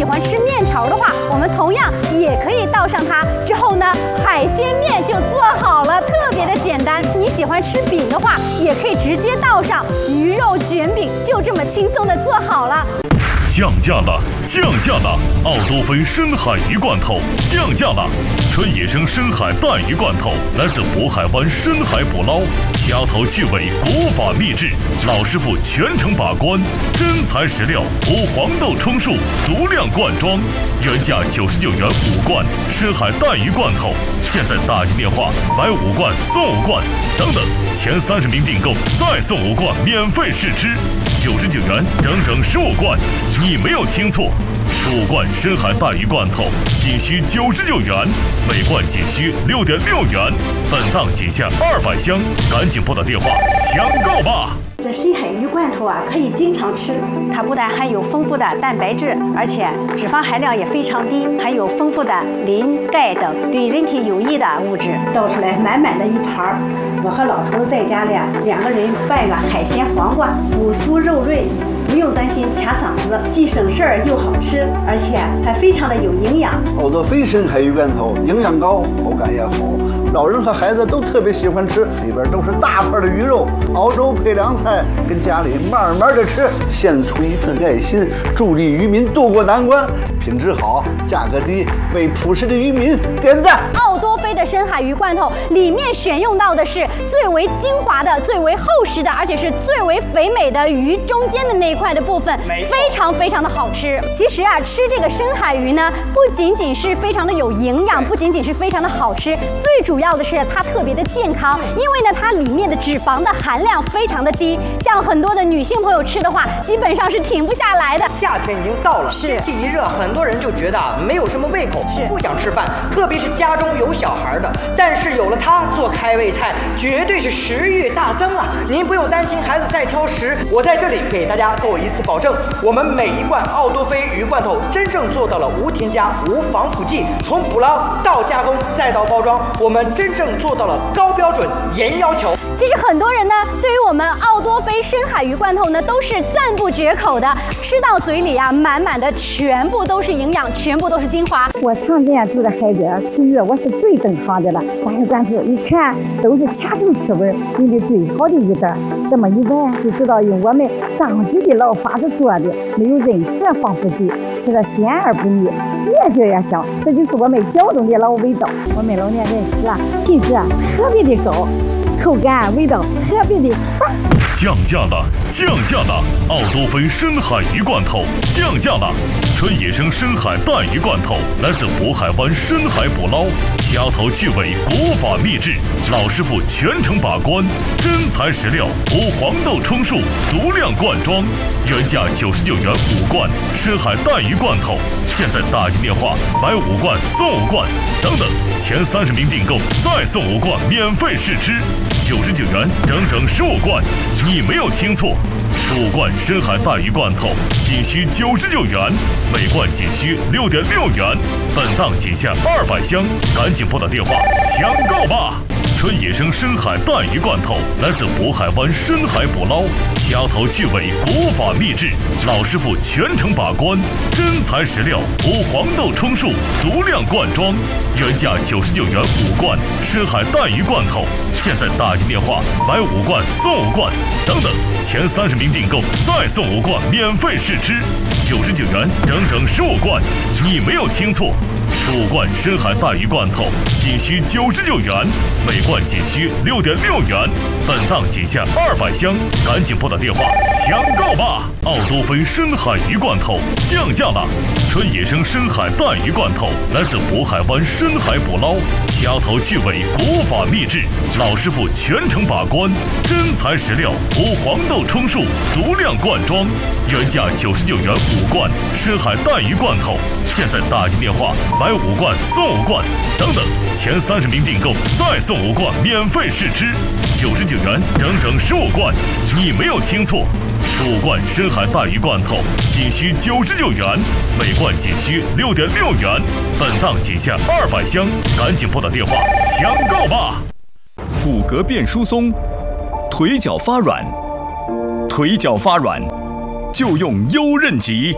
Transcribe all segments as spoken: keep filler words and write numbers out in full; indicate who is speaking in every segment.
Speaker 1: 欢吃面条的话，我们同样也可以倒上它。之后呢，海鲜面就做好了，特别的简单。你喜欢吃饼的话，也可以直接倒上鱼肉卷饼，就这么轻松的做好了。
Speaker 2: 降价了，降价了！奥多菲深海鱼罐头降价了，纯野生深海带鱼罐头，来自渤海湾深海捕捞，掐头去尾，古法秘制，老师傅全程把关，真材实料，无黄豆充数，足量灌装，原价九十九元五罐深海带鱼罐头，现在打进电话买五罐送五罐，等等，前三十名订购再送五罐免费试吃，九十九元整整十五罐。你没有听错，十五罐深海带鱼罐头仅需九十九元，每罐仅需六点六元，本档仅限二百箱，赶紧拨打电话抢购吧！
Speaker 3: 这深海鱼罐头啊，可以经常吃。它不但含有丰富的蛋白质，而且脂肪含量也非常低，含有丰富的磷、钙等对人体有益的物质。倒出来满满的一盘儿，我和老头在家里两个人拌个海鲜黄瓜，五酥肉润。不用担心卡嗓子，既省事儿又好吃，而且还非常的有营养。
Speaker 4: 奥多菲深海鱼罐头营养高，口感也好，老人和孩子都特别喜欢吃。里边都是大块的鱼肉，熬粥配凉菜，跟家里慢慢的吃，献出一份爱心，助力渔民渡过难关。品质好，价格低，为朴实的渔民点赞。
Speaker 1: 奥多菲的深海鱼罐头里面选用到的是最为精华的、最为厚实的，而且是最为肥美的鱼中间的那一块的部分，非常非常的好吃。其实啊，吃这个深海鱼呢，不仅仅是非常的有营养，不仅仅是非常的好吃，最主要的是它特别的健康，因为呢，它里面的脂肪的含量非常的低，像很多的女性朋友吃的话，基本上是停不下来的。
Speaker 5: 夏天已经到了，
Speaker 1: 是
Speaker 5: 天气一热，很多人就觉得没有什么胃口，
Speaker 1: 是
Speaker 5: 不想吃饭，特别是家中有小孩的。但是有了它做开胃菜，绝对是食欲大增啊！您不用担心孩子再挑食，我在这里给大家做一次保证，我们每一罐奥多菲鱼罐头真正做到了无添加、无防腐剂，从捕捞到加工再到包装，我们真正做到了高标准、严要求。
Speaker 1: 其实很多人呢，对于我们奥多菲深海鱼罐头呢，都是赞不绝口的，吃到嘴里啊，满满的全部都是营养，全部都是精华。
Speaker 6: 我常年住的海边吃鱼，我是最懂行的了。大鱼罐头一看都是掐头去味，用的最好的鱼蛋，这么一闻就知道用我们当地的老法子做的，没有任何防腐剂，吃了鲜而不腻，越嚼越香。这就是我们胶东的老味道。我们老年人吃了，品质特别的高，口感味道特别的棒。
Speaker 2: 降价了，降价了！奥多菲深海鱼罐头降价了，纯野生深海带鱼罐头，来自渤海湾深海捕捞，掐头去尾，古法秘制，老师傅全程把关，真材实料，无黄豆充数，足量灌装，原价九十九元五罐深海带鱼罐头，现在打进电话买五罐送五罐，等等，前三十名订购再送五罐免费试吃，九十九元整整十五罐。你没有听错，十五罐深海带鱼罐头仅需九十九元，每罐仅需六点六元，本档仅限二百箱，赶紧拨打电话抢购吧！纯野生深海带鱼罐头，来自渤海湾深海捕捞，掐头去尾，古法秘制，老师傅全程把关，真材实料，无黄豆充数，足量灌装，原价九十九元五罐深海带鱼罐头，现在打进电话买五罐送五罐，等等，前三十名订购再送五罐免费试吃，九十九元整整十五罐。你没有听错，十五罐深海带鱼罐头仅需九十九元，每罐仅需六点六元，本档仅限二百箱，赶紧拨打电话抢购吧！奥多菲深海鱼罐头降价了，纯野生深海带鱼罐头，来自渤海湾深海捕捞，掐头去尾，古法秘制，老师傅全程把关，真材实料，无黄豆充数，足量灌装，原价九十九元五罐深海带鱼罐头，现在打进电话买五罐送五罐，等等，前三十名订购再送五罐免费试吃，九十九元整整十五罐。你没有听错，十五罐深海带鱼罐头仅需九十九元，每罐仅需六点六元，本档仅限二百箱，赶紧拨打电话抢购吧！
Speaker 7: 骨骼变疏松，腿脚发软，腿脚发软就用优韧极。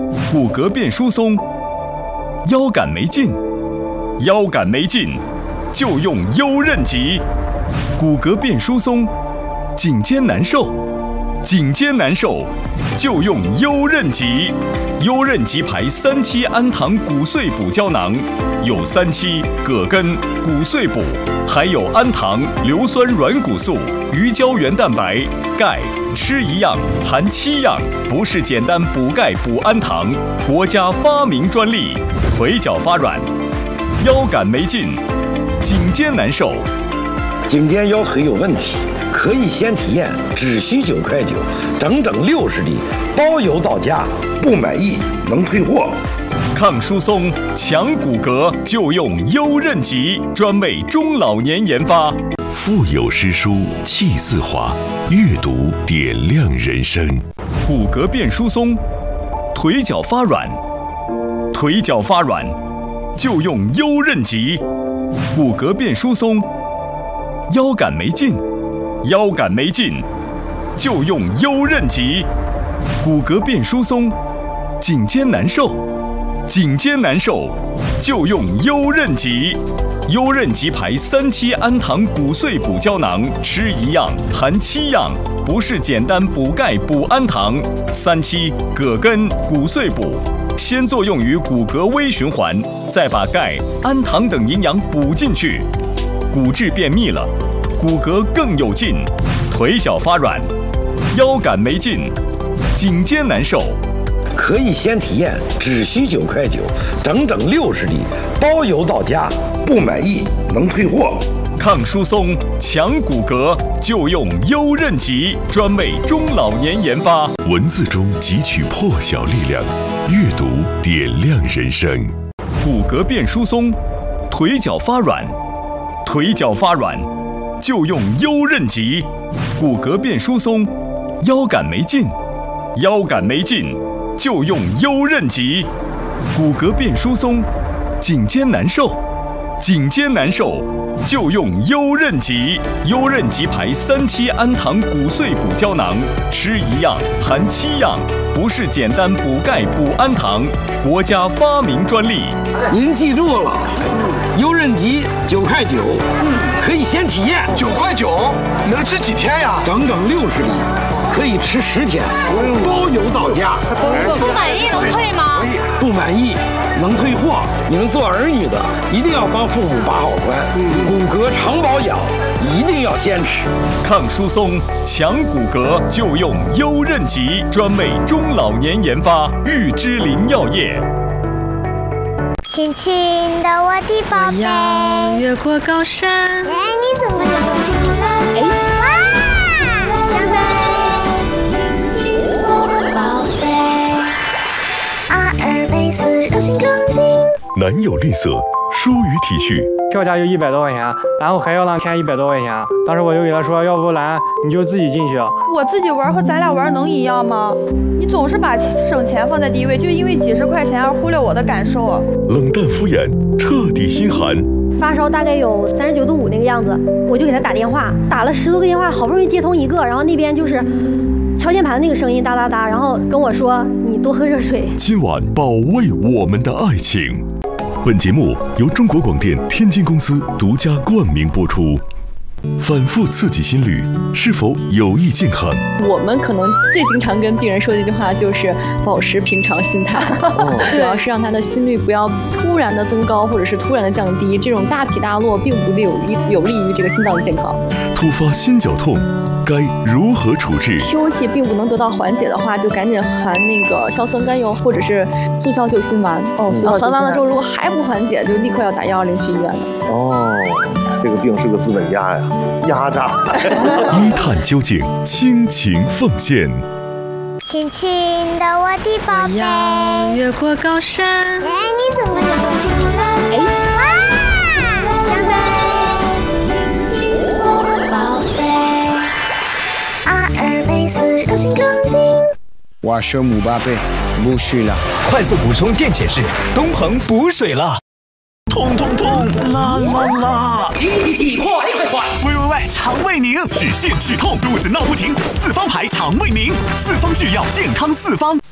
Speaker 7: 骨骼变疏松，腰杆没劲，腰杆没劲，就用优韧极。骨骼变疏松，颈肩难受，颈肩难受，就用优韧极。优韧极牌三七氨糖骨碎补胶囊，有三七、葛根、骨碎补，还有氨糖、硫酸软骨素、鱼胶原蛋白、钙，吃一样含七样，不是简单补钙补氨糖，国家发明专利。腿脚发软，腰杆没劲，颈肩难受，
Speaker 8: 颈肩腰腿有问题，可以先体验，只需九块九，整整六十粒，包邮到家，不满意能退货。
Speaker 7: 抗疏松、强骨骼就用优韧极，专为中老年研发。
Speaker 2: 腹有诗书气自华，阅读点亮人生。
Speaker 7: 骨骼变疏松，腿脚发软，腿脚发软就用优韧极。骨骼变疏松，腰杆没劲，腰杆没劲，就用优韧极。骨骼变疏松，颈肩难受，颈肩难受，就用优韧极。优韧极牌三七氨糖骨碎补胶囊，吃一样含七样，不是简单补钙补氨糖。三七、葛根、骨碎补，先作用于骨骼微循环，再把钙、氨糖等营养补进去，骨质变密了，骨骼更有劲。腿脚发软，腰杆没劲，颈肩难受，
Speaker 8: 可以先体验，只需九块九，整整六十粒，包邮到家，不满意能退货。
Speaker 7: 抗疏松、强骨骼就用优韧极，专为中老年研发。
Speaker 2: 文字中汲取破晓力量，阅读点亮人生。
Speaker 7: 骨骼变疏松，腿脚发软，腿脚发软就用优韧极。骨骼变疏松，腰杆没劲，腰杆没劲，就用优韧极。骨骼变疏松，颈肩难受，颈肩难受，就用优韧极。优韧极牌三七氨糖骨碎补胶囊，吃一样含七样，不是简单补钙补氨糖，国家发明专利。
Speaker 8: 您记住了，优韧极九块九，可以先体验。
Speaker 9: 九块九能吃几天呀？
Speaker 8: 整整六十粒，可以吃十天，包邮到家。
Speaker 10: 不满意能退吗？
Speaker 8: 不满意能退货。你们做儿女的一定要帮父母把好关，骨骼常保养一定要坚持。
Speaker 7: 抗疏松、强骨骼就用优韧极，专为中老年研发。玉芝林药业。
Speaker 11: 轻轻的我的宝贝，
Speaker 10: 我要越过高山。
Speaker 11: 哎，你怎么长这么蓝？哎，哇，长得轻轻我的宝贝。阿尔卑斯柔性钢筋，
Speaker 2: 男友绿色，疏于体恤。
Speaker 12: 票价就一百多块钱，然后还要让添一百多块钱。当时我就给他说，要不然你就自己进去。
Speaker 13: 我自己玩和咱俩玩能一样吗？你总是把省钱放在第一位，就因为几十块钱而忽略我的感受。
Speaker 2: 冷淡敷衍，彻底心寒。
Speaker 1: 发烧大概有三十九度五那个样子，我就给他打电话，打了十多个电话，好不容易接通一个，然后那边就是敲键盘那个声音哒哒哒，然后跟我说你多喝热水。
Speaker 2: 今晚保卫我们的爱情。本节目由中国广电天津公司独家冠名播出。反复刺激心率是否有益健康？
Speaker 14: 我们可能最经常跟病人说的一句话就是保持平常心态，主要是让他的心率不要突然的增高或者是突然的降低，这种大起大落并不利有利有利于这个心脏的健康。
Speaker 2: 突发心绞痛该如何处置？
Speaker 14: 休息并不能得到缓解的话，就赶紧含那个硝酸甘油或者是速效救心丸。哦，含完了之后如果还不缓解，就立刻要打幺二零去医院的。
Speaker 15: 哦。这个病是个资本家呀，压榨。
Speaker 2: 一探究竟，倾情奉献。
Speaker 11: 轻轻的我的宝贝，
Speaker 10: 我要越过高山。
Speaker 11: 哎，你怎么长这么蓝？哎，哇，长得轻轻我的宝贝。阿尔卑斯柔性钢筋。
Speaker 16: 我是姆巴佩，补水了。
Speaker 17: 快速补充电解质，东鹏补水了。痛痛痛，啦啦啦！
Speaker 18: 急急急，快快快！
Speaker 17: 喂喂喂，肠胃宁，止泻止痛，肚子闹不停，四方牌肠胃宁，四方制药，健康四方。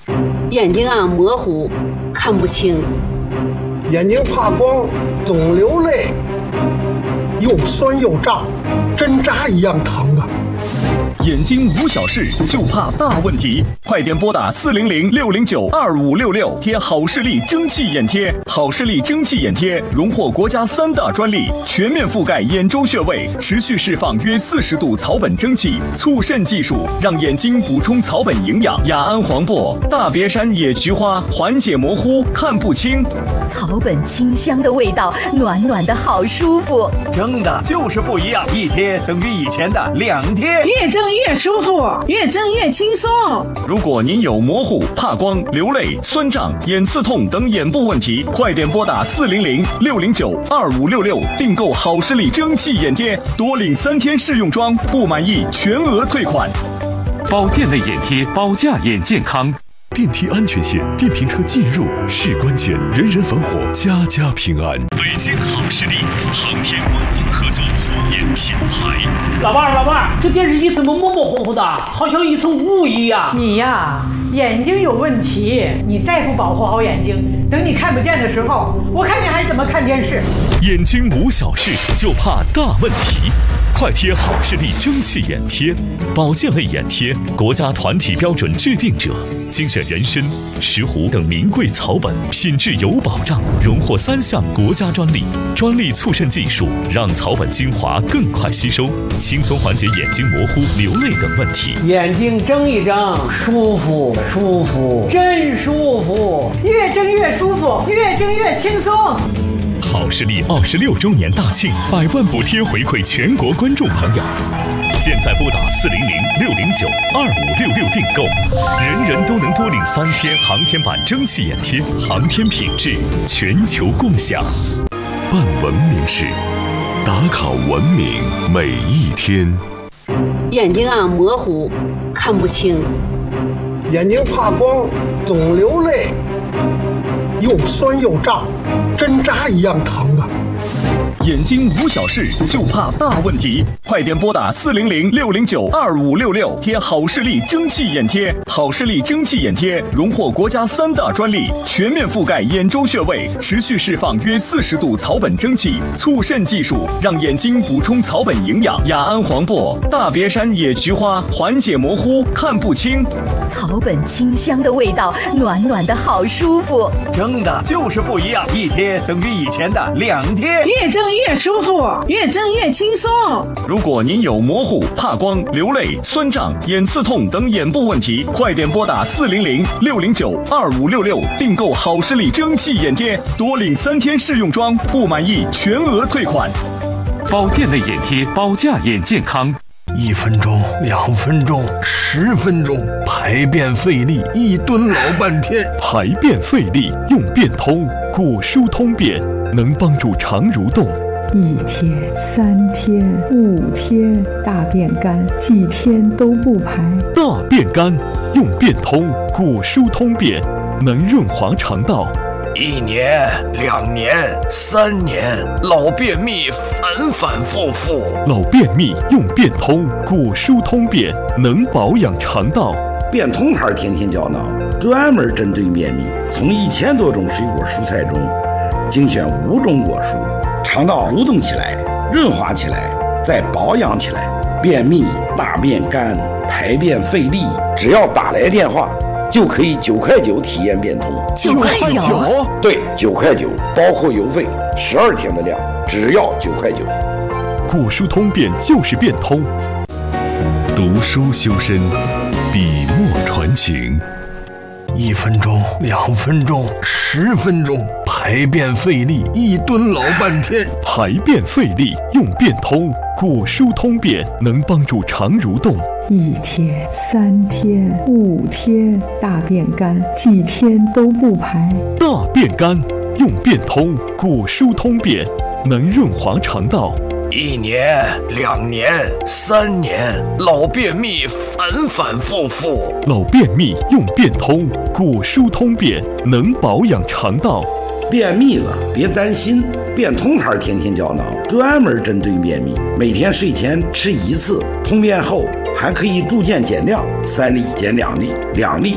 Speaker 18: 眼睛啊模糊，看不清，
Speaker 9: 眼睛怕光，总流泪，又酸又胀，针扎一样疼啊。
Speaker 7: 眼睛无小事，就怕大问题。快点拨打四零零六零九二五六六，贴好视力蒸汽眼贴。好视力蒸汽眼贴荣获国家三大专利，全面覆盖眼周穴位，持续释放约四十度草本蒸汽，促渗技术让眼睛补充草本营养。雅安黄柏、大别山野菊花缓解模糊，看不清。
Speaker 19: 草本清香的味道，暖暖的好舒服。
Speaker 17: 蒸的就是不一样，一贴等于以前的两贴。
Speaker 20: 越蒸越舒服，越蒸越轻松。
Speaker 7: 如果您有模糊、怕光、流泪、酸胀、眼刺痛等眼部问题，快点拨打四零零六零九二五六六订购好视力蒸汽眼贴，多领三天试用装，不满意全额退款。
Speaker 21: 保健类眼贴，保驾眼健康。
Speaker 22: 电梯安全线，电瓶车进入是关键，人人防火，家家平安。
Speaker 2: 北京好视力，航天官方合作护眼品牌。
Speaker 23: 老伴儿，老伴儿，这电视机怎么模模糊糊的，好像一层雾一样？
Speaker 24: 你呀，眼睛有问题，你再不保护好眼睛，等你看不见的时候，我看你还怎么看电视？
Speaker 2: 眼睛无小事，就怕大问题。快贴好视力蒸汽眼贴，保健类眼贴，国家团体标准制定者，精选人参、石斛等名贵草本，品质有保障，荣获三项国家专利。专利促渗技术让草本精华更快吸收，轻松缓解眼睛模糊、流泪等问题。
Speaker 23: 眼睛睁一睁，舒服舒服，真舒服，
Speaker 24: 越睁越舒服，越睁越轻松。
Speaker 2: 好视力二十六周年大庆，百万补贴回馈全国观众朋友。现在拨打四零零六零九二五六六订购，人人都能多领三天航天版蒸汽眼贴，航天品质全球共享。
Speaker 22: 办文明事，打卡文明每一天。
Speaker 18: 眼睛啊模糊，看不清，
Speaker 9: 眼睛怕光，总流泪，又酸又胀，针扎一样疼啊。
Speaker 7: 眼睛无小事，就怕大问题。快点拨打四零零六零九二五六六，贴好视力蒸汽眼贴。好视力蒸汽眼贴荣获国家三大专利，全面覆盖眼周穴位，持续释放约四十度草本蒸汽，促渗技术让眼睛补充草本营养。雅安黄柏、大别山野菊花缓解模糊，看不清。
Speaker 19: 草本清香的味道，暖暖的好舒服。
Speaker 17: 蒸的就是不一样，一贴等于以前的两贴。
Speaker 20: 越蒸越舒服，越蒸越轻松。
Speaker 7: 如果您有模糊、怕光、流泪、酸胀、眼刺痛等眼部问题，快点拨打四零零六零九二五六六订购好视力蒸汽眼贴，多领三天试用装，不满意全额退款。
Speaker 21: 保健类眼贴，保驾眼健康。
Speaker 9: 一分钟、两分钟、十分钟，排便费力，一蹲老半天。
Speaker 22: 排便费力用便通，果蔬通便，能帮助肠蠕动。
Speaker 25: 一天、三天、五天，大便干，几天都不排。
Speaker 22: 大便干用便通，果蔬通便，能润滑肠道。
Speaker 17: 一年、两年、三年，老便秘反反复复。
Speaker 22: 老便秘用便通，果蔬通便，能保养肠道。
Speaker 8: 便通牌天天胶囊专门针对便秘，从一千多种水果蔬菜中精选五种果蔬，肠道蠕动起来，润滑起来，再保养起来。便秘、大便干、排便费力，只要打来电话，就可以九块九体验变通。
Speaker 22: 九块九？
Speaker 8: 对，九块九，包括邮费，十二天的量，只要九块九。
Speaker 22: 果蔬通便就是变通。读书修身，笔墨传情。
Speaker 9: 一分钟、两分钟、十分钟，排便费力，一蹲老半天。
Speaker 22: 排便费力用便通，果蔬通便，能帮助肠蠕动。
Speaker 25: 一天、三天、五天，大便干，几天都不排。
Speaker 22: 大便干用便通，果蔬通便，能润滑肠道。
Speaker 17: 一年、两年、三年，老便秘反反复复。
Speaker 22: 老便秘用便通，果蔬通便，能保养肠道。
Speaker 8: 便秘了别担心，便通牌天天胶囊专门针对便秘，每天睡前吃一次，通便后还可以逐渐减量，三粒减两粒，两粒